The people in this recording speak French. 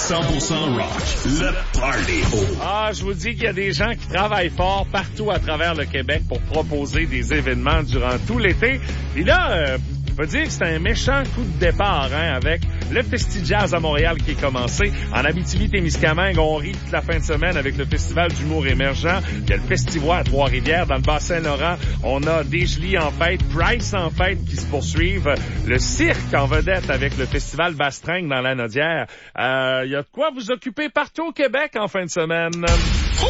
100% rock. Le party. Ah, je vous dis qu'il y a des gens qui travaillent fort partout à travers le Québec pour proposer des événements durant tout l'été. Et là, je peux dire que c'est un méchant coup de départ, avec le Festi-Jazz à Montréal qui est commencé. En Abitibi-Témiscamingue, on rit toute la fin de semaine avec le Festival d'humour émergent. Il y a le Festivois à Trois-Rivières. Dans le Bas-Saint-Laurent, on a Desjely en fête, Price en fête qui se poursuivent. Le cirque en vedette avec le Festival Bastringue dans la Nodière. Il y a de quoi vous occuper partout au Québec en fin de semaine.